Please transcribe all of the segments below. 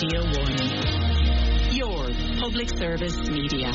Radio 1. Your public service media.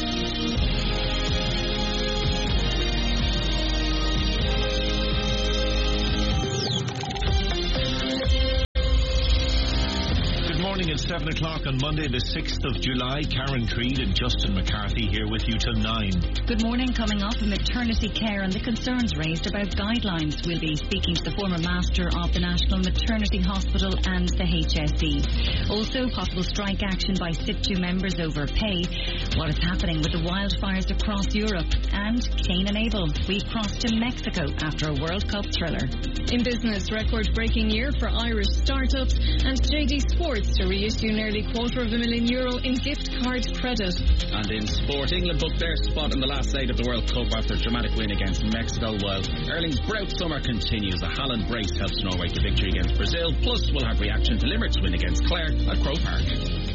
It's 7 o'clock on Monday the 6th of July. Karen Creed and Justin McCarthy here with you till 9. Good morning. Coming up, maternity care and the concerns raised about guidelines. We'll be speaking to the former master of the National Maternity Hospital and the HSE. Also, possible strike action by SIPTU members over pay. What is happening with the wildfires across Europe. And Cain and Abel. We've crossed to Mexico after a World Cup thriller. In business, record-breaking year for Irish startups, and JD Sports to reissue nearly €250,000 in gift card credit. And in sport, England booked their spot in the last leg of the World Cup after a dramatic win against Mexico, while Erling's Brout summer continues. A Haaland brace helps Norway to victory against Brazil. Plus, we'll have reaction to Limerick's win against Clare at Croke Park.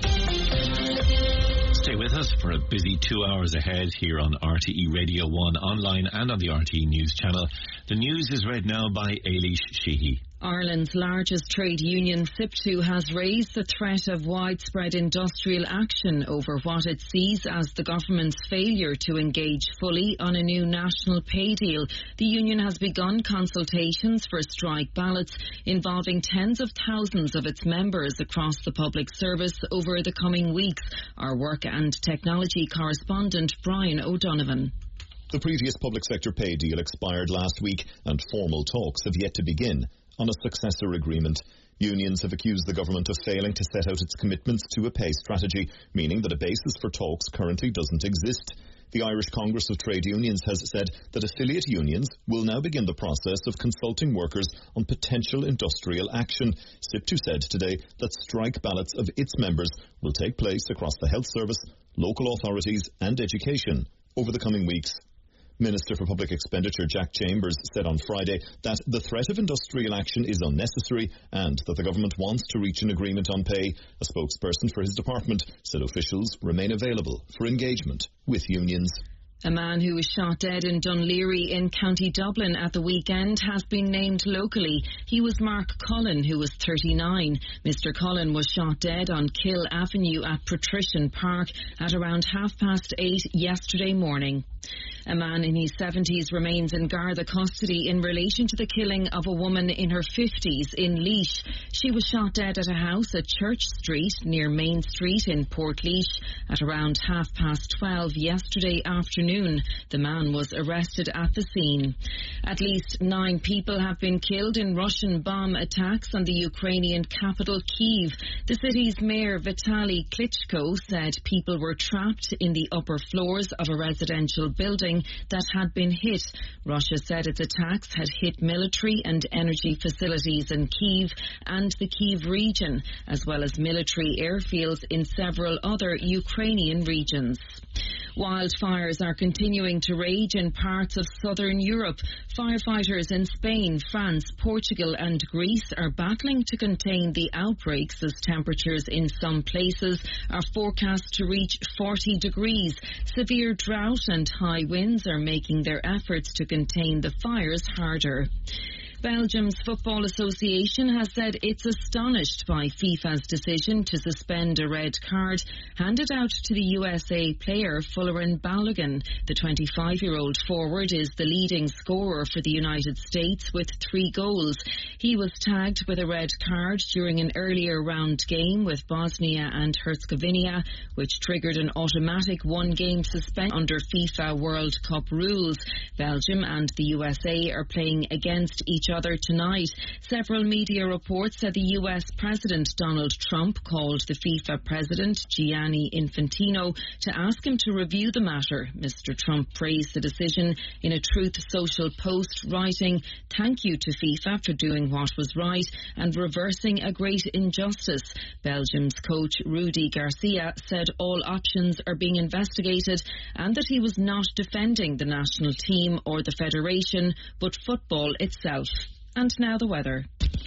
Stay with us for a busy 2 hours ahead here on RTE Radio 1, online and on the RTE News channel. The news is read now by Eilish Sheehy. Ireland's largest trade union, SIPTU, has raised the threat of widespread industrial action over what it sees as the government's failure to engage fully on a new national pay deal. The union has begun consultations for strike ballots involving tens of thousands of its members across the public service over the coming weeks. Our work and technology correspondent Brian O'Donovan. The previous public sector pay deal expired last week and formal talks have yet to begin on a successor agreement. Unions have accused the government of failing to set out its commitments to a pay strategy, meaning that a basis for talks currently doesn't exist. The Irish Congress of Trade Unions has said that affiliate unions will now begin the process of consulting workers on potential industrial action. SIPTU said today that strike ballots of its members will take place across the health service, local authorities and education over the coming weeks. Minister for Public Expenditure Jack Chambers said on Friday that the threat of industrial action is unnecessary and that the government wants to reach an agreement on pay. A spokesperson for his department said officials remain available for engagement with unions. A man who was shot dead in Dunleary in County Dublin at the weekend has been named locally. He was Mark Cullen, who was 39. Mr. Cullen was shot dead on Kill Avenue at Patrician Park at around 8:30 yesterday morning. A man in his 70s remains in Garda custody in relation to the killing of a woman in her 50s in Laois. She was shot dead at a house at Church Street near Main Street in Portlaoise at around 12:30 yesterday afternoon. The man was arrested at the scene. At least 9 people have been killed in Russian bomb attacks on the Ukrainian capital Kyiv. The city's mayor Vitaly Klitschko said people were trapped in the upper floors of a residential building that had been hit. Russia said its attacks had hit military and energy facilities in Kyiv and the Kyiv region, as well as military airfields in several other Ukrainian regions. Wildfires are continuing to rage in parts of southern Europe. Firefighters in Spain, France, Portugal and Greece are battling to contain the outbreaks as temperatures in some places are forecast to reach 40 degrees. Severe drought and high winds are making their efforts to contain the fires harder. Belgium's Football Association has said it's astonished by FIFA's decision to suspend a red card handed out to the USA player Folarin Balogun. The 25-year-old forward is the leading scorer for the United States with 3 goals. He was tagged with a red card during an earlier round game with Bosnia and Herzegovina, which triggered an automatic 1-game suspension under FIFA World Cup rules. Belgium and the USA are playing against each other tonight. Several media reports said the US President Donald Trump called the FIFA President Gianni Infantino to ask him to review the matter. Mr. Trump praised the decision in a Truth Social post, writing, "Thank you to FIFA for doing what was right and reversing a great injustice." Belgium's coach Rudy Garcia said all options are being investigated and that he was not defending the national team or the federation, but football itself. And now the weather.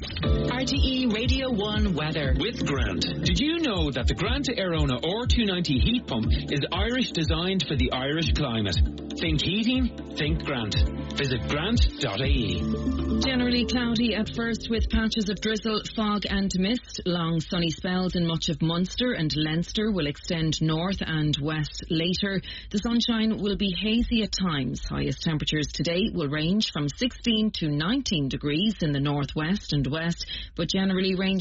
RTE Radio 1 weather. With Grant. Did you know that the Grant Airona R290 heat pump is Irish designed for the Irish climate? Think heating? Think Grant. Visit grant.ie. Generally cloudy at first with patches of drizzle, fog and mist. Long sunny spells in much of Munster and Leinster will extend north and west later. The sunshine will be hazy at times. Highest temperatures today will range from 16 to 19 degrees in the northwest and west, but generally range